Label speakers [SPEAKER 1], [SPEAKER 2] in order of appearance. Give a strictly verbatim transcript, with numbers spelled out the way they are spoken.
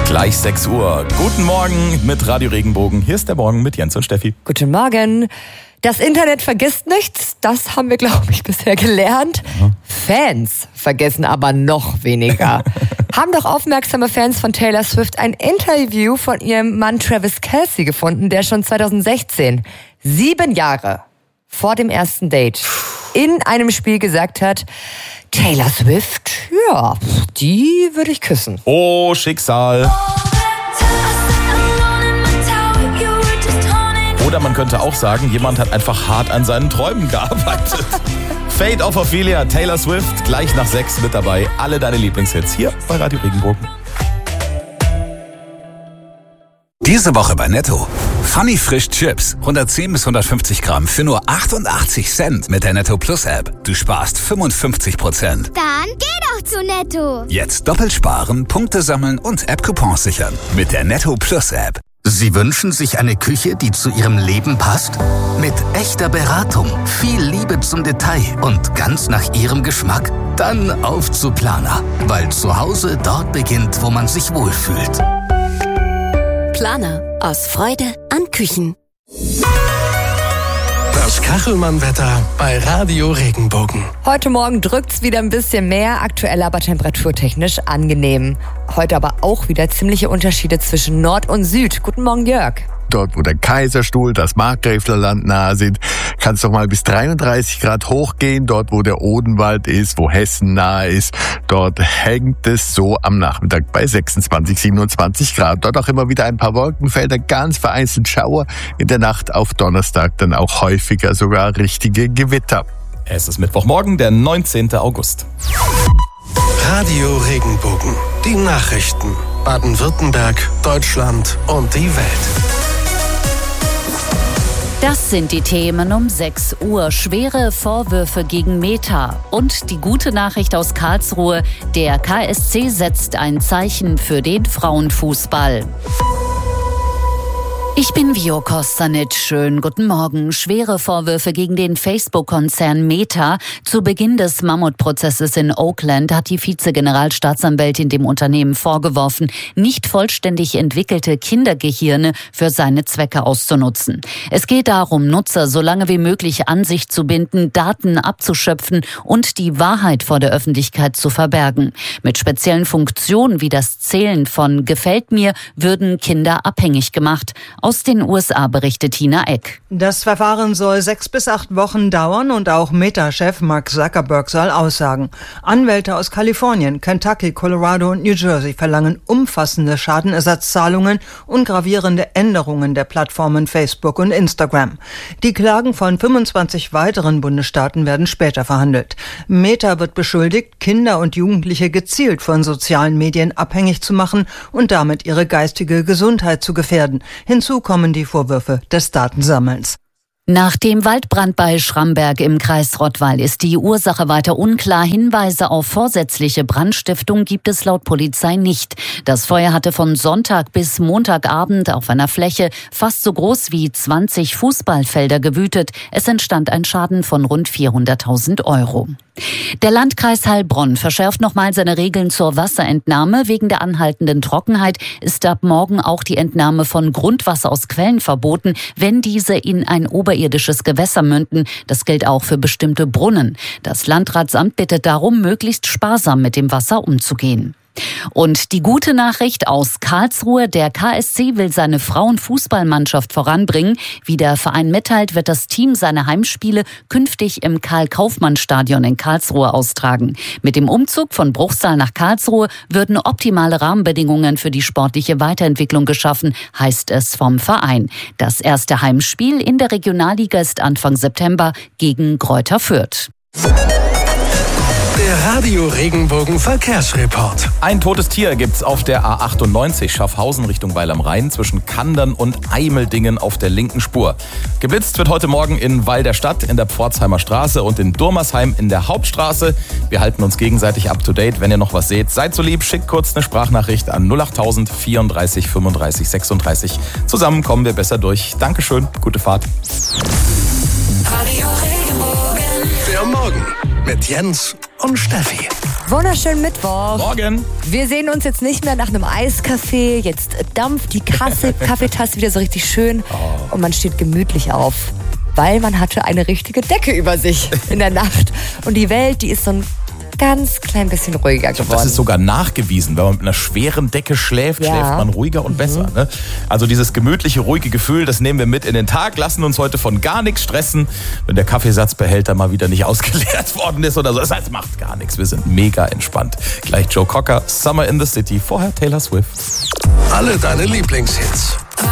[SPEAKER 1] Gleich sechs Uhr. Guten Morgen mit Radio Regenbogen. Hier ist der Morgen mit Jens und Steffi.
[SPEAKER 2] Guten Morgen. Das Internet vergisst nichts, das haben wir, glaube ich, bisher gelernt. Ja. Fans vergessen aber noch weniger. Haben doch aufmerksame Fans von Taylor Swift ein Interview von ihrem Mann Travis Kelce gefunden, der schon zweitausendsechzehn, sieben Jahre vor dem ersten Date, in einem Spiel gesagt hat, Taylor Swift, ja, die würde ich küssen.
[SPEAKER 1] Oh, Schicksal. Oder man könnte auch sagen, jemand hat einfach hart an seinen Träumen gearbeitet. Fate of Ophelia, Taylor Swift, gleich nach sechs mit dabei. Alle deine Lieblingshits hier bei Radio Regenbogen.
[SPEAKER 3] Diese Woche bei Netto. Funny Frisch Chips, hundertzehn bis hundertfünfzig Gramm für nur achtundachtzig Cent mit der Netto Plus App. Du sparst fünfundfünfzig Prozent.
[SPEAKER 4] Dann geh doch zu Netto.
[SPEAKER 3] Jetzt doppelt sparen, Punkte sammeln und App-Coupons sichern mit der Netto Plus App.
[SPEAKER 5] Sie wünschen sich eine Küche, die zu Ihrem Leben passt? Mit echter Beratung, viel Liebe zum Detail und ganz nach Ihrem Geschmack? Dann auf zu Planer, weil zu Hause dort beginnt, wo man sich wohlfühlt.
[SPEAKER 6] Planer, aus Freude an Küchen.
[SPEAKER 7] Das Kachelmann-Wetter bei Radio Regenbogen.
[SPEAKER 2] Heute Morgen drückt's wieder ein bisschen mehr, aktuell aber temperaturtechnisch angenehm. Heute aber auch wieder ziemliche Unterschiede zwischen Nord und Süd. Guten Morgen, Jörg.
[SPEAKER 8] Dort, wo der Kaiserstuhl, das Markgräflerland nahe sind, kann es doch mal bis dreiunddreißig Grad hochgehen. Dort, wo der Odenwald ist, wo Hessen nahe ist, dort hängt es so am Nachmittag bei sechsundzwanzig, siebenundzwanzig Grad. Dort auch immer wieder ein paar Wolkenfelder, ganz vereinzelt Schauer. In der Nacht auf Donnerstag dann auch häufiger sogar richtige Gewitter.
[SPEAKER 1] Es ist Mittwochmorgen, der neunzehnten August.
[SPEAKER 7] Radio Regenbogen. Die Nachrichten. Baden-Württemberg, Deutschland und die Welt.
[SPEAKER 9] Das sind die Themen um sechs Uhr. Schwere Vorwürfe gegen Meta. Und die gute Nachricht aus Karlsruhe. Der K S C setzt ein Zeichen für den Frauenfußball. Ich bin Vio Kostanic. Schönen guten Morgen. Schwere Vorwürfe gegen den Facebook-Konzern Meta. Zu Beginn des Mammutprozesses in Oakland hat die Vize-Generalstaatsanwältin dem Unternehmen vorgeworfen, nicht vollständig entwickelte Kindergehirne für seine Zwecke auszunutzen. Es geht darum, Nutzer so lange wie möglich an sich zu binden, Daten abzuschöpfen und die Wahrheit vor der Öffentlichkeit zu verbergen. Mit speziellen Funktionen wie das Zählen von Gefällt mir würden Kinder abhängig gemacht. Aus den U S A berichtet Tina Eck.
[SPEAKER 10] Das Verfahren soll sechs bis acht Wochen dauern und auch Meta-Chef Mark Zuckerberg soll aussagen. Anwälte aus Kalifornien, Kentucky, Colorado und New Jersey verlangen umfassende Schadenersatzzahlungen und gravierende Änderungen der Plattformen Facebook und Instagram. Die Klagen von fünfundzwanzig weiteren Bundesstaaten werden später verhandelt. Meta wird beschuldigt, Kinder und Jugendliche gezielt von sozialen Medien abhängig zu machen und damit ihre geistige Gesundheit zu gefährden. Hinzu kommen die Vorwürfe des Datensammelns.
[SPEAKER 9] Nach dem Waldbrand bei Schramberg im Kreis Rottweil ist die Ursache weiter unklar. Hinweise auf vorsätzliche Brandstiftung gibt es laut Polizei nicht. Das Feuer hatte von Sonntag bis Montagabend auf einer Fläche fast so groß wie zwanzig Fußballfelder gewütet. Es entstand ein Schaden von rund vierhunderttausend Euro. Der Landkreis Heilbronn verschärft nochmal seine Regeln zur Wasserentnahme. Wegen der anhaltenden Trockenheit ist ab morgen auch die Entnahme von Grundwasser aus Quellen verboten, wenn diese in ein oberirdisches Gewässer münden. Das gilt auch für bestimmte Brunnen. Das Landratsamt bittet darum, möglichst sparsam mit dem Wasser umzugehen. Und die gute Nachricht aus Karlsruhe, der K S C will seine Frauenfußballmannschaft voranbringen. Wie der Verein mitteilt, wird das Team seine Heimspiele künftig im Karl-Kaufmann-Stadion in Karlsruhe austragen. Mit dem Umzug von Bruchsal nach Karlsruhe würden optimale Rahmenbedingungen für die sportliche Weiterentwicklung geschaffen, heißt es vom Verein. Das erste Heimspiel in der Regionalliga ist Anfang September gegen Greuther Fürth.
[SPEAKER 7] Der Radio Regenbogen Verkehrsreport.
[SPEAKER 1] Ein totes Tier gibt's auf der A achtundneunzig Schaffhausen Richtung Weil am Rhein zwischen Kandern und Eimeldingen auf der linken Spur. Geblitzt wird heute Morgen in Weil der Stadt, in der Pforzheimer Straße und in Durmersheim in der Hauptstraße. Wir halten uns gegenseitig up to date. Wenn ihr noch was seht, seid so lieb, schickt kurz eine Sprachnachricht an null achttausend vierunddreißig fünfunddreißig sechsunddreißig. Zusammen kommen wir besser durch. Dankeschön, gute Fahrt.
[SPEAKER 7] Radio Regenbogen. Der Morgen mit Jens und Steffi.
[SPEAKER 2] Wunderschönen Mittwoch.
[SPEAKER 1] Morgen.
[SPEAKER 2] Wir sehen uns jetzt nicht mehr nach einem Eiskaffee. Jetzt dampft die Kasse, Kaffeetasse wieder so richtig schön
[SPEAKER 1] Oh.
[SPEAKER 2] und man steht gemütlich auf, weil man hatte eine richtige Decke über sich in der Nacht. Und die Welt, die ist so ein ganz klein bisschen ruhiger geworden.
[SPEAKER 1] Das ist sogar nachgewiesen. Wenn man mit einer schweren Decke schläft,
[SPEAKER 2] Ja.
[SPEAKER 1] schläft man ruhiger und besser.
[SPEAKER 2] Mhm.
[SPEAKER 1] Ne? Also dieses gemütliche, ruhige Gefühl, das nehmen wir mit in den Tag, lassen uns heute von gar nichts stressen, wenn der Kaffeesatzbehälter mal wieder nicht ausgeleert worden ist oder so. Das heißt, macht gar nichts. Wir sind mega entspannt. Gleich Joe Cocker, Summer in the City, vorher Taylor Swift.
[SPEAKER 7] Alle deine Lieblingshits.